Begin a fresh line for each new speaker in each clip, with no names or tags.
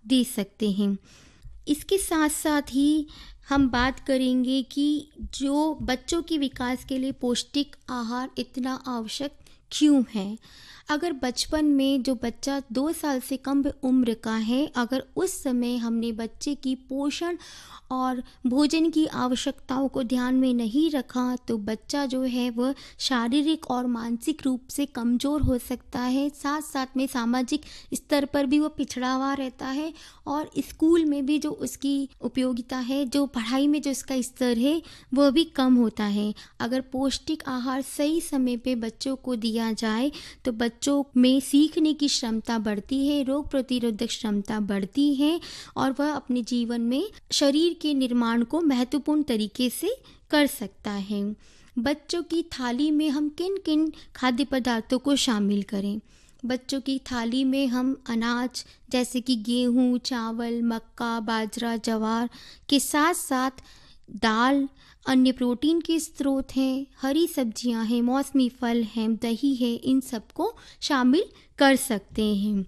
दे सकते हैं। इसके साथ साथ ही हम बात करेंगे कि जो बच्चों के विकास के लिए पौष्टिक आहार इतना आवश्यक क्यों है। अगर बचपन में जो बच्चा 2 साल से कम उम्र का है, अगर उस समय हमने बच्चे की पोषण और भोजन की आवश्यकताओं को ध्यान में नहीं रखा तो बच्चा जो है वह शारीरिक और मानसिक रूप से कमज़ोर हो सकता है। साथ साथ में सामाजिक स्तर पर भी वह पिछड़ा हुआ रहता है और स्कूल में भी जो उसकी उपयोगिता है, जो पढ़ाई में जो उसका स्तर है, वह भी कम होता है। अगर पौष्टिक आहार सही समय पे बच्चों को दिया जाए तो बच्चों में सीखने की क्षमता बढ़ती है, रोग प्रतिरोधक क्षमता बढ़ती है और वह अपने जीवन में शरीर के निर्माण को महत्वपूर्ण तरीके से कर सकता है। बच्चों की थाली में हम किन किन खाद्य पदार्थों को शामिल करें। बच्चों की थाली में हम अनाज जैसे कि गेहूँ, चावल, मक्का, बाजरा, ज्वार के साथ साथ दाल, अन्य प्रोटीन के स्रोत हैं, हरी सब्जियां हैं, मौसमी फल हैं, दही है, इन सबको शामिल कर सकते हैं।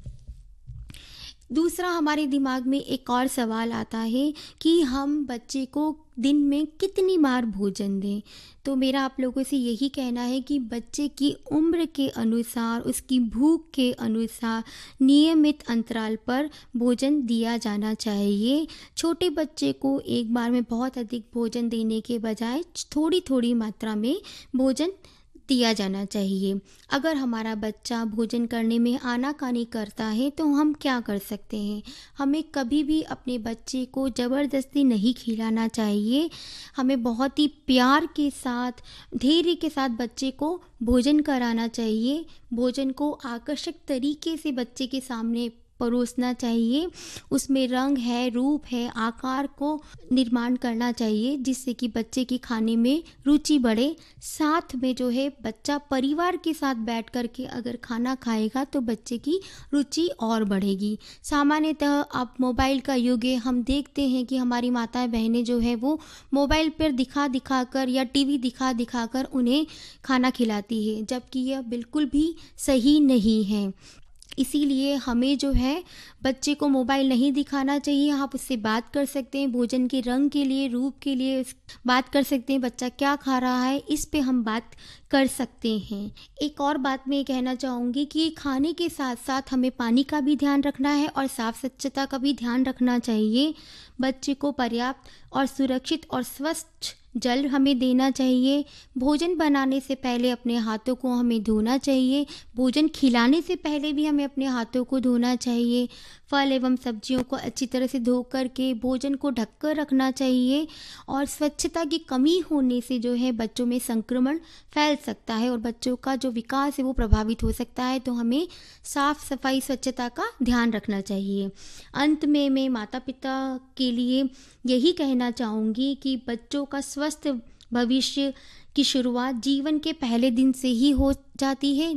दूसरा हमारे दिमाग में एक और सवाल आता है कि हम बच्चे को दिन में कितनी बार भोजन दें। तो मेरा आप लोगों से यही कहना है कि बच्चे की उम्र के अनुसार, उसकी भूख के अनुसार नियमित अंतराल पर भोजन दिया जाना चाहिए। छोटे बच्चे को एक बार में बहुत अधिक भोजन देने के बजाय थोड़ी थोड़ी मात्रा में भोजन दिया जाना चाहिए। अगर हमारा बच्चा भोजन करने में आनाकानी करता है तो हम क्या कर सकते हैं। हमें कभी भी अपने बच्चे को ज़बरदस्ती नहीं खिलाना चाहिए। हमें बहुत ही प्यार के साथ, धैर्य के साथ बच्चे को भोजन कराना चाहिए। भोजन को आकर्षक तरीके से बच्चे के सामने परोसना चाहिए। उसमें रंग है, रूप है, आकार को निर्माण करना चाहिए जिससे कि बच्चे की खाने में रुचि बढ़े। साथ में जो है बच्चा परिवार के साथ बैठ कर के अगर खाना खाएगा तो बच्चे की रुचि और बढ़ेगी। सामान्यतः अब मोबाइल का युग है, हम देखते हैं कि हमारी माताएं बहनें जो है वो मोबाइल पर दिखा दिखा कर या टीवी दिखा दिखा कर उन्हें खाना खिलाती है, जबकि यह बिल्कुल भी सही नहीं है। इसीलिए हमें जो है बच्चे को मोबाइल नहीं दिखाना चाहिए। आप उससे बात कर सकते हैं, भोजन के रंग के लिए, रूप के लिए बात कर सकते हैं, बच्चा क्या खा रहा है इस पे हम बात कर सकते हैं। एक और बात मैं कहना चाहूँगी कि खाने के साथ साथ हमें पानी का भी ध्यान रखना है और साफ स्वच्छता का भी ध्यान रखना चाहिए। बच्चे को पर्याप्त और सुरक्षित और स्वच्छ जल हमें देना चाहिए। भोजन बनाने से पहले अपने हाथों को हमें धोना चाहिए। भोजन खिलाने से पहले भी हमें अपने हाथों को धोना चाहिए। फल एवं सब्जियों को अच्छी तरह से धो कर के भोजन को ढककर रखना चाहिए। और स्वच्छता की कमी होने से जो है बच्चों में संक्रमण फैल सकता है और बच्चों का जो विकास है वो प्रभावित हो सकता है। तो हमें साफ सफाई, स्वच्छता का ध्यान रखना चाहिए। अंत में मैं माता पिता के लिए यही कहना चाहूँगी कि बच्चों का स्वस्थ भविष्य की शुरुआत जीवन के पहले दिन से ही हो जाती है।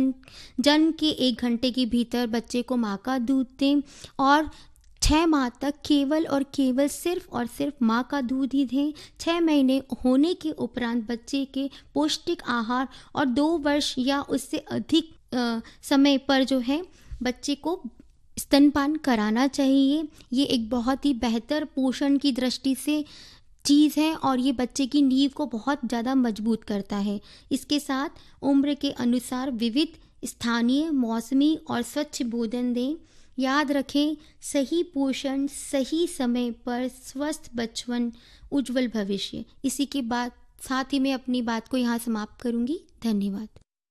जन्म के 1 घंटे के भीतर बच्चे को माँ का दूध दें और 6 माह तक केवल और केवल सिर्फ और सिर्फ माँ का दूध ही दें। 6 महीने होने के उपरांत बच्चे के पौष्टिक आहार और 2 वर्ष या उससे अधिक समय पर जो है बच्चे को स्तनपान कराना चाहिए। ये एक बहुत ही बेहतर पोषण की दृष्टि से चीज़ है और ये बच्चे की नींव को बहुत ज़्यादा मजबूत करता है। इसके साथ उम्र के अनुसार विविध, स्थानीय, मौसमी और स्वच्छ भोजन दें। याद रखें, सही पोषण, सही समय पर, स्वस्थ बचपन, उज्जवल भविष्य। इसी के बाद साथ ही मैं अपनी बात को यहाँ समाप्त करूँगी। धन्यवाद।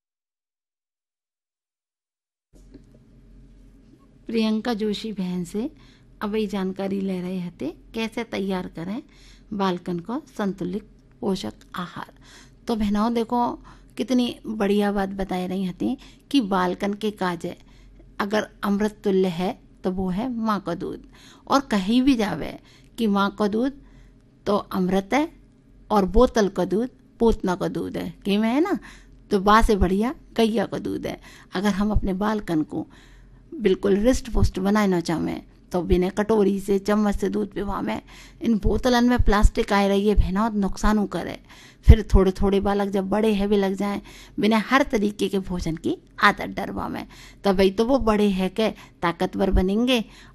प्रियंका जोशी बहन से अब ये जानकारी ले रहे थे कैसे तैयार करें बालकन को संतुलित पोषक आहार। तो बहनों देखो कितनी बढ़िया बात बताई रही हती कि बालकन के काज अगर अमृत तुल्य है तो वो है माँ का दूध। और कहीं भी जावे कि माँ का दूध तो अमृत है और बोतल का दूध पोतना का दूध है कि में है ना, तो बा से बढ़िया गैया का दूध है। अगर हम अपने बालकन को बिल्कुल रिस्ट पुष्ट बनाना चाहें तो बिना कटोरी से, चम्मच से दूध पिवावें। इन बोतलन में प्लास्टिक आए रही है बहनों, नुकसान करे। फिर थोड़े थोड़े बालक जब बड़े है भी लग जाएं, बिना हर तरीके के भोजन की आदत डरवावें, तब भाई तो वो बड़े है के ताकतवर बनेंगे